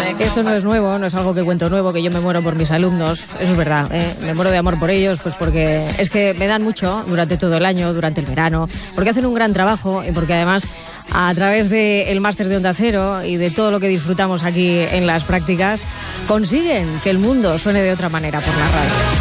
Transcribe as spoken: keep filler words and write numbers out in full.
Esto no es nuevo, no es algo que cuento nuevo, que yo me muero por mis alumnos, eso es verdad, ¿eh? Me muero de amor por ellos, pues porque es que me dan mucho durante todo el año, durante el verano, porque hacen un gran trabajo y porque además a través del máster de Onda Cero y de todo lo que disfrutamos aquí en las prácticas, consiguen que el mundo suene de otra manera por la radio.